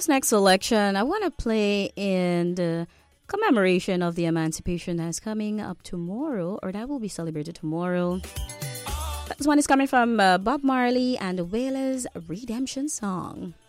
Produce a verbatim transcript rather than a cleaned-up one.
this next selection, I want to play in the commemoration of the emancipation that's coming up tomorrow, or that will be celebrated tomorrow. This one is coming from uh, Bob Marley and the Wailers' Redemption Song.